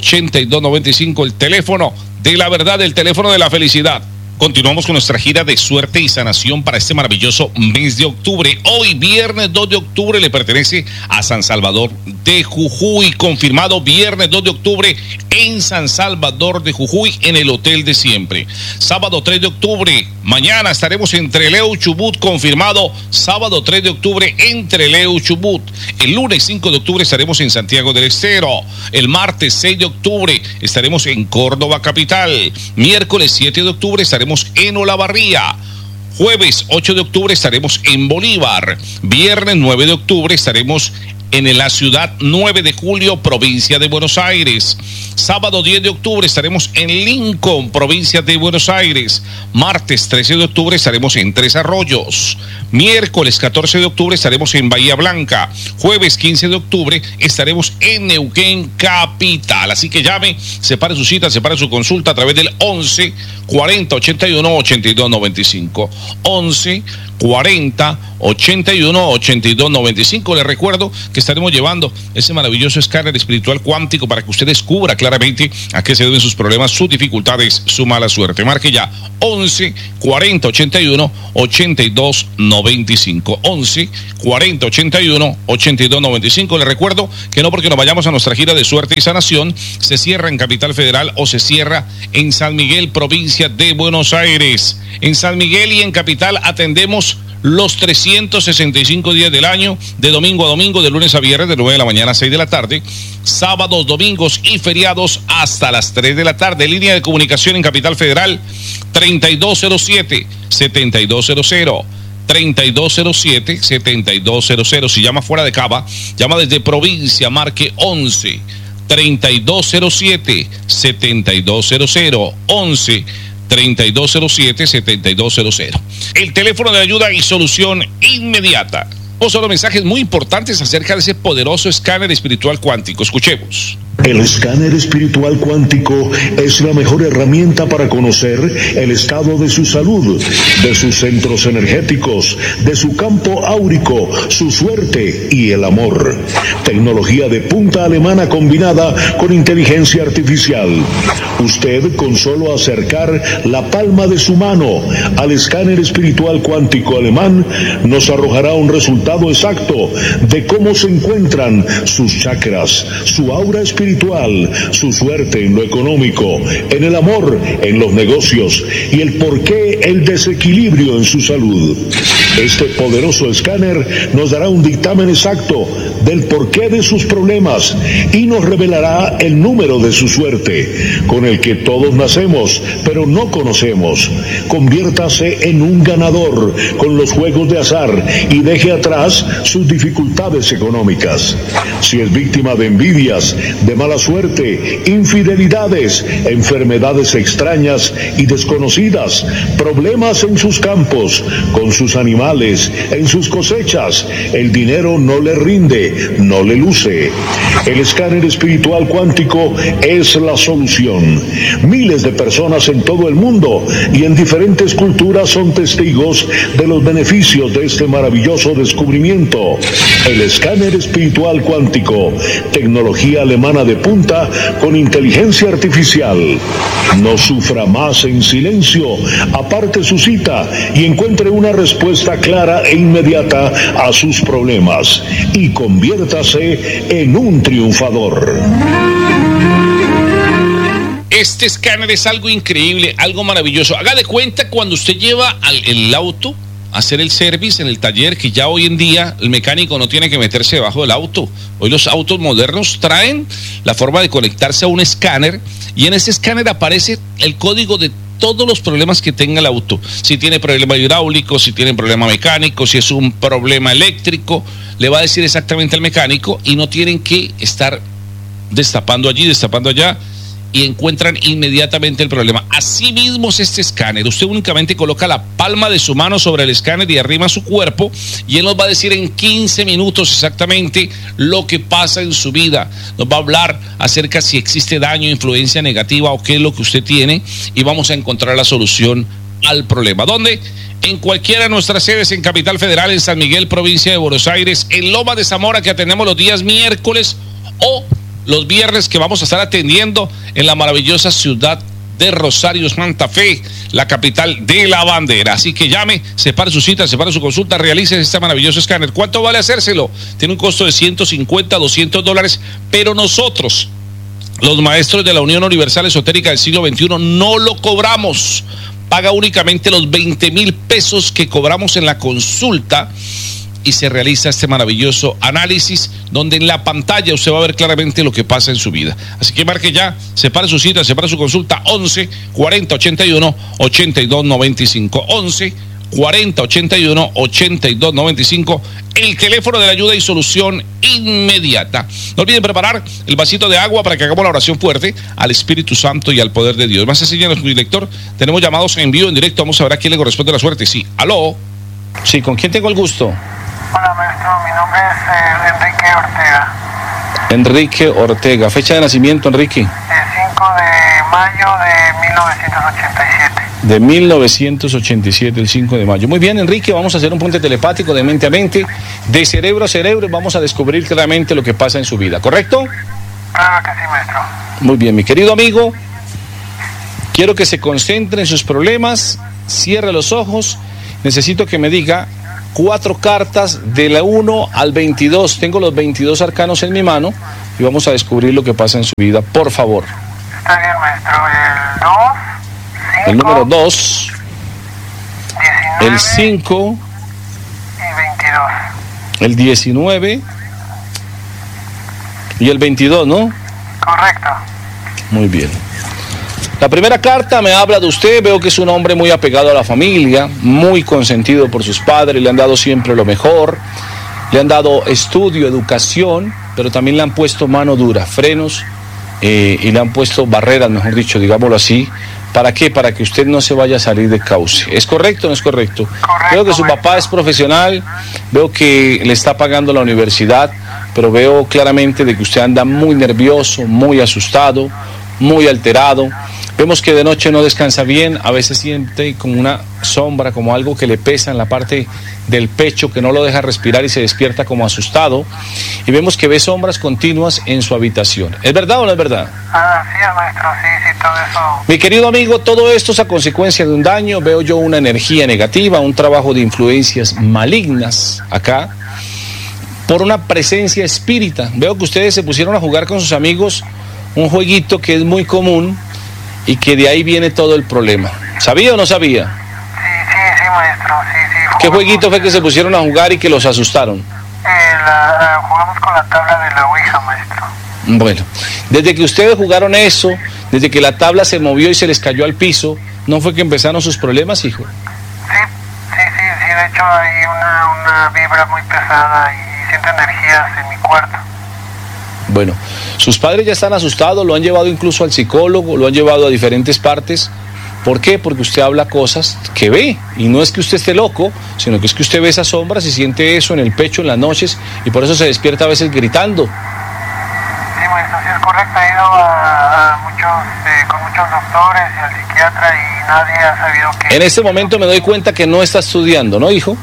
A: 82 95, el teléfono de la verdad, el teléfono de la felicidad. Continuamos con nuestra gira de suerte y sanación para este maravilloso mes de octubre. Hoy, viernes 2 de octubre, le pertenece a San Salvador de Jujuy. Confirmado viernes 2 de octubre en San Salvador de Jujuy, en el Hotel de Siempre. Sábado 3 de octubre, mañana estaremos en Trelew, Chubut. Confirmado sábado 3 de octubre en Trelew, Chubut. El lunes 5 de octubre estaremos en Santiago del Estero. El martes 6 de octubre estaremos en Córdoba capital. Miércoles 7 de octubre estaremos en Olavarría. Jueves 8 de octubre estaremos en Bolívar. Viernes 9 de octubre estaremos en la ciudad 9 de julio, provincia de Buenos Aires. Sábado 10 de octubre estaremos en Lincoln, provincia de Buenos Aires. Martes 13 de octubre estaremos en Tres Arroyos. Miércoles 14 de octubre estaremos en Bahía Blanca. Jueves 15 de octubre estaremos en Neuquén capital. Así que llame, separe su cita, separe su consulta a través del 11 40 81 82 95. 11 40 81 82 95. Les recuerdo que estaremos llevando ese maravilloso escáner espiritual cuántico para que usted descubra claramente a qué se deben sus problemas, sus dificultades, su mala suerte. Marque ya 11 40 81 82 95. 11 40 81 82 95. Les recuerdo que no porque nos vayamos a nuestra gira de suerte y sanación se cierra en Capital Federal o se cierra en San Miguel, provincia de Buenos Aires. En San Miguel y en Capital atendemos los 365 días del año, de domingo a domingo, de lunes a viernes, de 9 de la mañana a 6 de la tarde, sábados, domingos y feriados hasta las 3 de la tarde. Línea de comunicación en Capital Federal, 3207-7200. 3207-7200. Si llama fuera de Cava, llama desde provincia, marque 11 3207-7200. 11 3207-7200. El teléfono de ayuda y solución inmediata. O solo mensajes muy importantes acerca de ese poderoso escáner espiritual cuántico. Escuchemos.
D: El escáner espiritual cuántico es la mejor herramienta para conocer el estado de su salud, de sus centros energéticos, de su campo áurico, su suerte y el amor. Tecnología de punta alemana combinada con inteligencia artificial. Usted, con solo acercar la palma de su mano al escáner espiritual cuántico alemán, nos arrojará un resultado exacto de cómo se encuentran sus chakras, su aura espiritual, su suerte en lo económico, en el amor, en los negocios y el porqué el desequilibrio en su salud. Este poderoso escáner nos dará un dictamen exacto del porqué de sus problemas y nos revelará el número de su suerte, con el que todos nacemos, pero no conocemos. Conviértase en un ganador con los juegos de azar y deje atrás sus dificultades económicas. Si es víctima de envidias, de mala suerte, infidelidades, enfermedades extrañas y desconocidas, problemas en sus campos, con sus animales, en sus cosechas, el dinero no le rinde, no le luce. El escáner espiritual cuántico es la solución. Miles de personas en todo el mundo y en diferentes culturas son testigos de los beneficios de este maravilloso descubrimiento. El escáner espiritual cuántico, tecnología alemana de punta con inteligencia artificial. No sufra más en silencio, aparte su cita y encuentre una respuesta clara e inmediata a sus problemas y conviértase en un triunfador.
A: Este escáner es algo increíble, algo maravilloso. Haga de cuenta cuando usted lleva el auto a hacer el service en el taller, que ya hoy en día el mecánico no tiene que meterse debajo del auto. Hoy los autos modernos traen la forma de conectarse a un escáner y en ese escáner aparece el código de todos los problemas que tenga el auto. Si tiene problema hidráulico, si tiene problema mecánico, si es un problema eléctrico, le va a decir exactamente al mecánico y no tienen que estar destapando allí, destapando allá, y encuentran inmediatamente el problema. Así mismo es este escáner. Usted únicamente coloca la palma de su mano sobre el escáner y arrima su cuerpo y él nos va a decir en 15 minutos exactamente lo que pasa en su vida. Nos va a hablar acerca si existe daño, influencia negativa o qué es lo que usted tiene y vamos a encontrar la solución al problema. ¿Dónde? En cualquiera de nuestras sedes en Capital Federal, en San Miguel, provincia de Buenos Aires, en Loma de Zamora, que atendemos los días miércoles, o los viernes que vamos a estar atendiendo en la maravillosa ciudad de Rosario, Santa Fe, la capital de la bandera. Así que llame, separe su cita, separe su consulta, realice este maravilloso escáner. ¿Cuánto vale hacérselo? Tiene un costo de $150, $200, pero nosotros, los maestros de la Unión Universal Esotérica del siglo XXI, no lo cobramos. Paga únicamente los 20,000 pesos que cobramos en la consulta y se realiza este maravilloso análisis donde en la pantalla usted va a ver claramente lo que pasa en su vida. Así que marque ya, separe su cita, separe su consulta, 11 40 81 82 95, 11 11-4081-8295, el teléfono de la ayuda y solución inmediata. No olviden preparar el vasito de agua para que hagamos la oración fuerte al Espíritu Santo y al poder de Dios. Más sencillo, nuestro director, tenemos llamados en vivo, en directo, vamos a ver a quién le corresponde la suerte. Sí, aló. Sí, ¿con quién tengo el gusto?
F: Hola, maestro, mi nombre es Enrique Ortega.
A: Enrique Ortega. Fecha de nacimiento, Enrique.
F: El 5 de mayo de 1987.
A: De 1987, el 5 de mayo. Muy bien, Enrique, vamos a hacer un puente telepático de mente a mente, de cerebro a cerebro, y vamos a descubrir claramente lo que pasa en su vida, ¿correcto?
F: Claro que sí, maestro.
A: Muy bien, mi querido amigo, quiero que se concentre en sus problemas, cierre los ojos, necesito que me diga 4 cartas de la 1 al 22, tengo los 22 arcanos en mi mano, y vamos a descubrir lo que pasa en su vida, por favor.
F: Está bien, maestro. El 2...
A: El número 2,
F: 19,
A: el 5,
F: y 22.
A: el 19 y el 22, ¿no?
F: Correcto.
A: Muy bien. La primera carta me habla de usted, veo que es un hombre muy apegado a la familia, muy consentido por sus padres, le han dado siempre lo mejor, le han dado estudio, educación, pero también le han puesto mano dura, frenos, y le han puesto barreras, mejor dicho, digámoslo así. ¿Para qué? Para que usted no se vaya a salir de cauce. ¿Es correcto o no es correcto? Veo que su papá es profesional, veo que le está pagando la universidad, pero veo claramente de que usted anda muy nervioso, muy asustado, muy alterado. Vemos que de noche no descansa bien, a veces siente como una sombra, como algo que le pesa en la parte del pecho, que no lo deja respirar y se despierta como asustado. Y vemos que ve sombras continuas en su habitación. ¿Es verdad o no es verdad?
F: Sí, maestro, sí, todo eso.
A: Mi querido amigo, todo esto es a consecuencia de un daño. Veo yo una energía negativa, un trabajo de influencias malignas acá, por una presencia espírita. Veo que ustedes se pusieron a jugar con sus amigos un jueguito que es muy común, y que de ahí viene todo el problema. ¿Sabía o no sabía?
F: Sí, maestro, sí.
A: ¿Qué jueguito fue que se pusieron a jugar y que los asustaron?
F: Jugamos con la tabla de la Ouija, maestro.
A: Bueno, desde que ustedes jugaron eso, desde que la tabla se movió y se les cayó al piso, ¿no fue que empezaron sus problemas, hijo?
F: Sí, de hecho hay una vibra muy pesada y siento energías en mi cuarto.
A: Bueno, sus padres ya están asustados, lo han llevado incluso al psicólogo, lo han llevado a diferentes partes. ¿Por qué? Porque usted habla cosas que ve, y no es que usted esté loco, sino que es que usted ve esas sombras y siente eso en el pecho en las noches, y por eso se despierta a veces gritando.
F: Sí, maestro, sí es correcto, he ido a con muchos doctores y al psiquiatra y nadie ha sabido que...
A: En este momento me doy cuenta que no está estudiando, ¿no, hijo?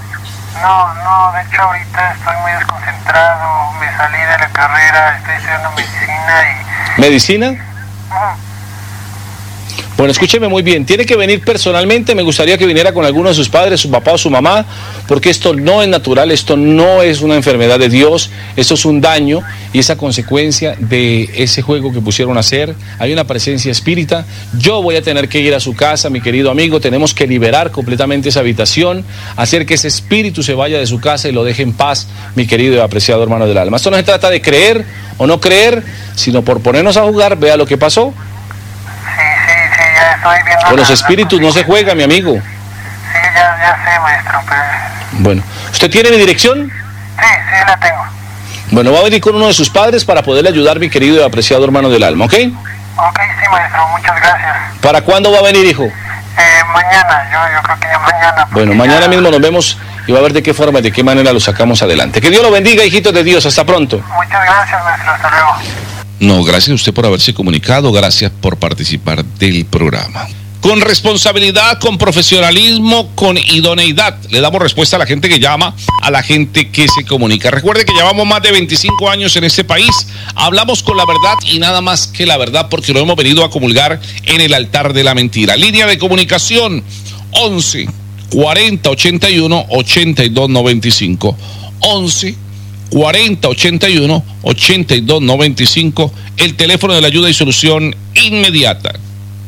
F: No, de hecho ahorita estoy muy desconcentrado, me salí de la carrera, estoy estudiando medicina y...
A: ¿Medicina? Bueno, escúcheme muy bien, tiene que venir personalmente, me gustaría que viniera con alguno de sus padres, su papá o su mamá, porque esto no es natural, esto no es una enfermedad de Dios, esto es un daño y esa consecuencia de ese juego que pusieron a hacer. Hay una presencia espírita. Yo voy a tener que ir a su casa, mi querido amigo, tenemos que liberar completamente esa habitación, hacer que ese espíritu se vaya de su casa y lo deje en paz, mi querido y apreciado hermano del alma. Esto no se trata de creer o no creer, sino por ponernos a jugar. Vea lo que pasó. Con los espíritus no se juega, mi amigo.
F: Sí, ya sé, maestro, pero...
A: Bueno, ¿usted tiene mi dirección?
F: Sí, la tengo.
A: Bueno, va a venir con uno de sus padres para poderle ayudar, mi querido y apreciado hermano del alma, ¿ok?
F: Ok, sí, maestro, muchas gracias.
A: ¿Para cuándo va a venir, hijo?
F: Mañana, yo creo que ya mañana.
A: Bueno, mañana mismo nos vemos y va a ver de qué forma y de qué manera lo sacamos adelante. Que Dios lo bendiga, hijitos de Dios, hasta pronto.
F: Muchas gracias, maestro, hasta luego.
A: No, gracias a usted por haberse comunicado, gracias por participar del programa. Con responsabilidad, con profesionalismo, con idoneidad, le damos respuesta a la gente que llama, a la gente que se comunica. Recuerde que llevamos más de 25 años en este país, hablamos con la verdad y nada más que la verdad, porque lo hemos venido a comulgar en el altar de la mentira. Línea de comunicación 11 40 81 82 95 11 40 81 82 95, el teléfono de la ayuda y solución inmediata.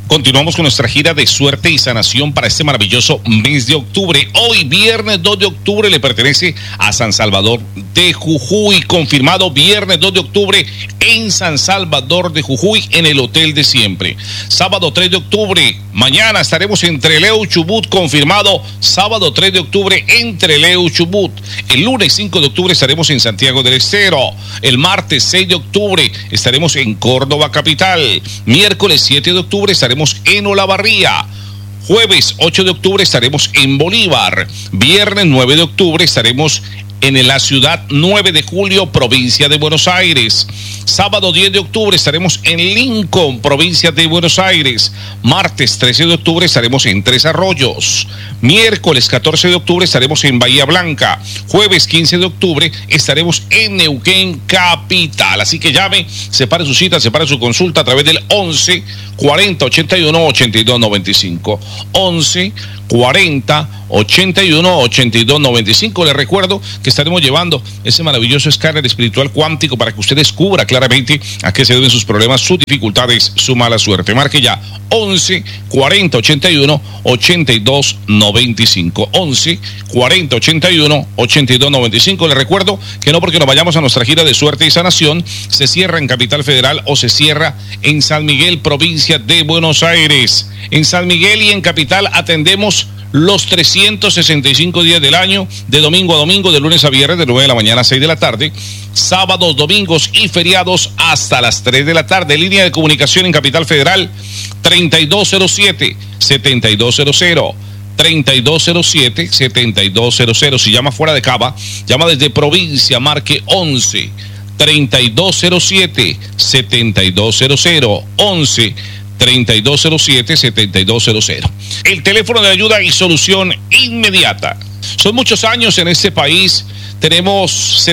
A: Continuamos con nuestra gira de suerte y sanación para este maravilloso mes de octubre. Hoy, viernes 2 de octubre, le pertenece a San Salvador de Jujuy. Confirmado viernes 2 de octubre en San Salvador de Jujuy, en el Hotel de Siempre. Sábado 3 de octubre, mañana estaremos en Trelew, Chubut. Confirmado sábado 3 de octubre en Trelew, Chubut. El lunes 5 de octubre estaremos en Santiago del Estero. El martes 6 de octubre estaremos en Córdoba capital. Miércoles 7 de octubre estaremos en Olavarría. Jueves 8 de octubre estaremos en Bolívar. Viernes 9 de octubre estaremos en la ciudad 9 de julio, provincia de Buenos Aires. Sábado 10 de octubre estaremos en Lincoln, provincia de Buenos Aires. Martes 13 de octubre estaremos en Tres Arroyos. Miércoles 14 de octubre estaremos en Bahía Blanca. Jueves 15 de octubre estaremos en Neuquén capital. Así que llame, separe su cita, separe su consulta a través del 11 40 81 82 95. 11 40 81 82 95. Les recuerdo que estaremos llevando ese maravilloso escáner espiritual cuántico para que usted descubra claramente a qué se deben sus problemas, sus dificultades, su mala suerte. Marque ya 11 40 81 82 95. 11 40 81 82 95. Les recuerdo que no porque nos vayamos a nuestra gira de suerte y sanación se cierra en Capital Federal o se cierra en San Miguel, provincia de Buenos Aires. En San Miguel y en Capital atendemos los 365 días del año, de domingo a domingo, de lunes a viernes, de 9 de la mañana a 6 de la tarde, sábados, domingos y feriados hasta las 3 de la tarde. Línea de comunicación en Capital Federal, 3207-7200. 3207-7200. Si llama fuera de Cava, llama desde provincia, marque 11 3207-7200. 11 3207-7200. El teléfono de ayuda y solución inmediata. Son muchos años en este país. Tenemos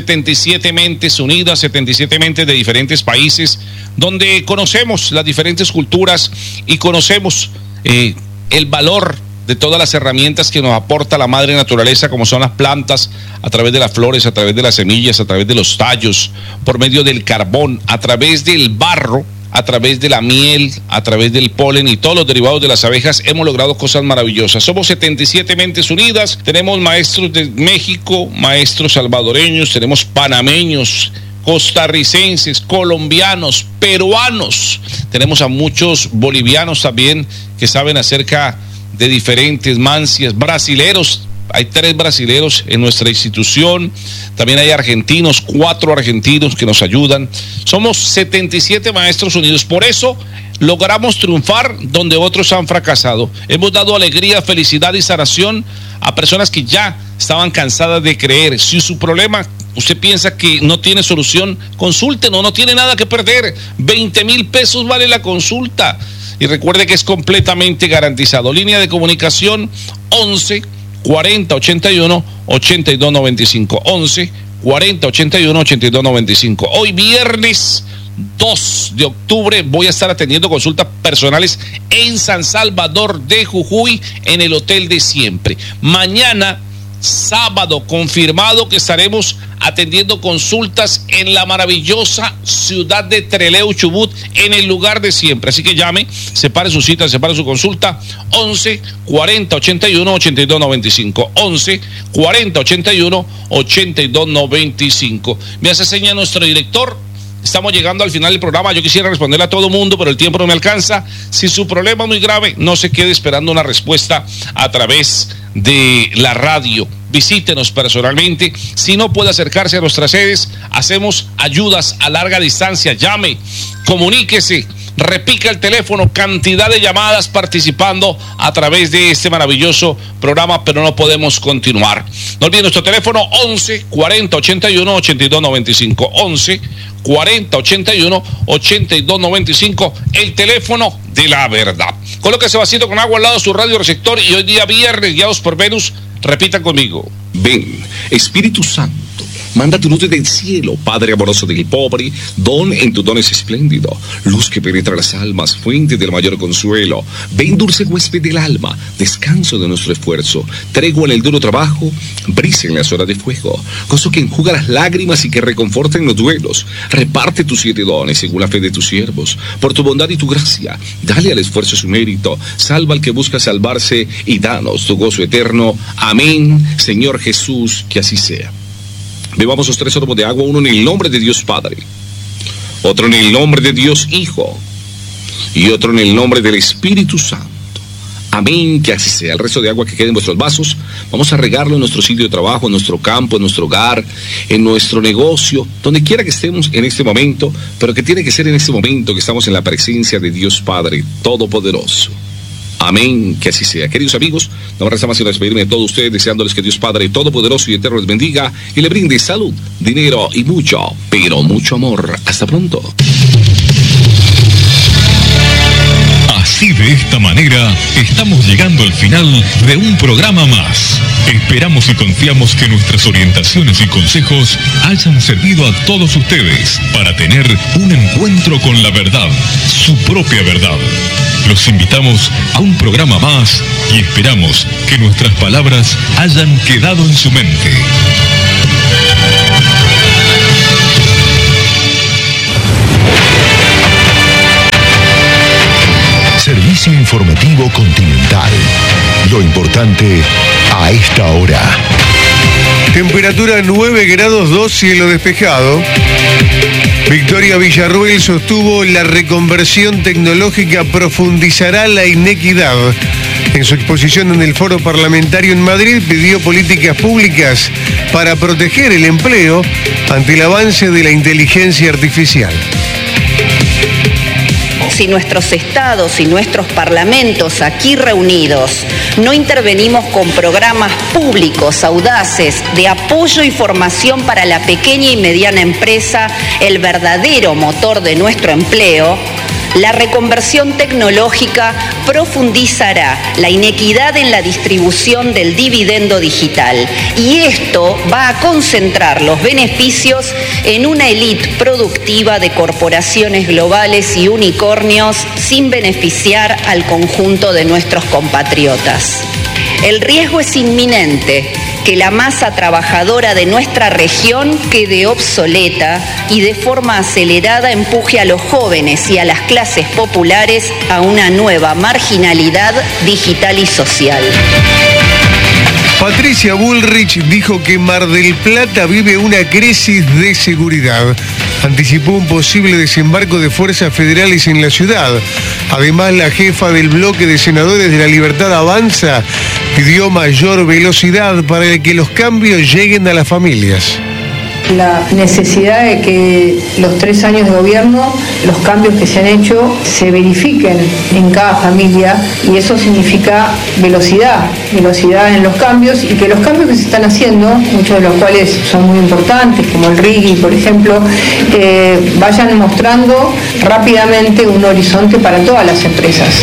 A: 77 mentes unidas, 77 mentes de diferentes países, donde conocemos las diferentes culturas y conocemos el valor de todas las herramientas que nos aporta la madre naturaleza, como son las plantas, a través de las flores, a través de las semillas, a través de los tallos, por medio del carbón, a través del barro, a través de la miel, a través del polen y todos los derivados de las abejas. Hemos logrado cosas maravillosas. Somos 77 mentes unidas. Tenemos maestros de México, maestros salvadoreños, tenemos panameños, costarricenses, colombianos, peruanos. Tenemos a muchos bolivianos también que saben acerca de diferentes mancias, brasileros. Hay 3 brasileros en nuestra institución. También hay argentinos, 4 argentinos que nos ayudan. Somos 77 maestros unidos. Por eso logramos triunfar donde otros han fracasado. Hemos dado alegría, felicidad y sanación a personas que ya estaban cansadas de creer. Si su problema, usted piensa que no tiene solución, consúltenos, no tiene nada que perder. 20,000 pesos vale la consulta. Y recuerde que es completamente garantizado. Línea de comunicación 11 40 81 82 95. 11 40 81 82 95. Hoy viernes 2 de octubre voy a estar atendiendo consultas personales en San Salvador de Jujuy, en el Hotel de Siempre. Mañana sábado confirmado que estaremos atendiendo consultas en la maravillosa ciudad de Trelew, Chubut, en el lugar de siempre. Así que llame, separe su cita, separe su consulta, 11 40 81 82 95. 11 40 81 82 95. Me hace seña nuestro director. Estamos llegando al final del programa. Yo quisiera responderle a todo mundo, pero el tiempo no me alcanza. Si su problema es muy grave, no se quede esperando una respuesta a través de la radio. Visítenos personalmente. Si no puede acercarse a nuestras sedes, hacemos ayudas a larga distancia. Llame, comuníquese, repica el teléfono, cantidad de llamadas participando a través de este maravilloso programa, pero no podemos continuar. No olviden nuestro teléfono 11 40 81 82 95. 11 40 81 82 95, el teléfono de la verdad. Colóquese vasito con agua al lado de su radio receptor y hoy día viernes, guiados por Venus, repitan conmigo.
H: Ven, Espíritu Santo, Manda tu luz del cielo, Padre amoroso del pobre, don en tu don es espléndido, luz que penetra las almas, fuente del mayor consuelo. Ven, dulce huésped del alma, descanso de nuestro esfuerzo, tregua en el duro trabajo, brisa en las horas de fuego, gozo que enjuga las lágrimas y que reconforta en los duelos. Reparte tus 7 dones según la fe de tus siervos, por tu bondad y tu gracia, dale al esfuerzo su mérito, salva al que busca salvarse y danos tu gozo eterno. Amén, Señor Jesús, que así sea. Bebamos los 3 sorbos de agua, uno en el nombre de Dios Padre, otro en el nombre de Dios Hijo y otro en el nombre del Espíritu Santo. Amén, que así sea. El resto de agua que quede en vuestros vasos, vamos a regarlo en nuestro sitio de trabajo, en nuestro campo, en nuestro hogar, en nuestro negocio, donde quiera que estemos en este momento, pero que tiene que ser en este momento que estamos en la presencia de Dios Padre Todopoderoso. Amén, que así sea. Queridos amigos, no me resta más sino despedirme de todos ustedes, deseándoles que Dios Padre Todopoderoso y Eterno les bendiga y le brinde salud, dinero y mucho, pero mucho amor. Hasta pronto.
D: Así, de esta manera, estamos llegando al final de un programa más. Esperamos y confiamos que nuestras orientaciones y consejos hayan servido a todos ustedes para tener un encuentro con la verdad, su propia verdad. Los invitamos a un programa más y esperamos que nuestras palabras hayan quedado en su mente.
I: Servicio informativo Continental. Lo importante a esta hora.
J: Temperatura 9 grados 2, cielo despejado. Victoria Villarruel sostuvo: la reconversión tecnológica profundizará la inequidad. En su exposición en el Foro Parlamentario en Madrid, pidió políticas públicas para proteger el empleo ante el avance de la inteligencia artificial.
K: Si nuestros estados y nuestros parlamentos aquí reunidos no intervenimos con programas públicos audaces de apoyo y formación para la pequeña y mediana empresa, el verdadero motor de nuestro empleo, la reconversión tecnológica profundizará la inequidad en la distribución del dividendo digital, y esto va a concentrar los beneficios en una élite productiva de corporaciones globales y unicornios sin beneficiar al conjunto de nuestros compatriotas. El riesgo es inminente que la masa trabajadora de nuestra región quede obsoleta y de forma acelerada empuje a los jóvenes y a las clases populares a una nueva marginalidad digital y social.
J: Patricia Bullrich dijo que Mar del Plata vive una crisis de seguridad. Anticipó un posible desembarco de fuerzas federales en la ciudad. Además, la jefa del bloque de senadores de La Libertad Avanza pidió mayor velocidad para que los cambios lleguen a las familias.
L: La necesidad de que los 3 años de gobierno, los cambios que se han hecho, se verifiquen en cada familia, y eso significa velocidad en los cambios, y que los cambios que se están haciendo, muchos de los cuales son muy importantes, como el RIGI, por ejemplo, vayan mostrando rápidamente un horizonte para todas las empresas.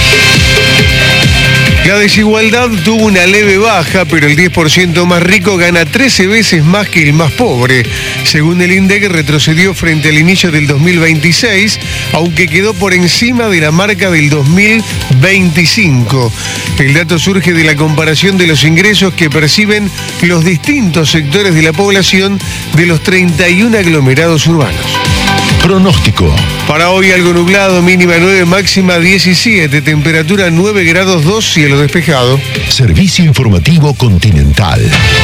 J: La desigualdad tuvo una leve baja, pero el 10% más rico gana 13 veces más que el más pobre. Según el INDEC, retrocedió frente al inicio del 2026, aunque quedó por encima de la marca del 2025. El dato surge de la comparación de los ingresos que perciben los distintos sectores de la población de los 31 aglomerados urbanos.
I: Pronóstico.
J: Para hoy algo nublado, mínima 9, máxima 17, temperatura 9 grados 2, cielo despejado.
I: Servicio informativo Continental.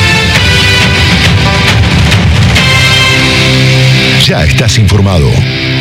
I: Ya estás informado.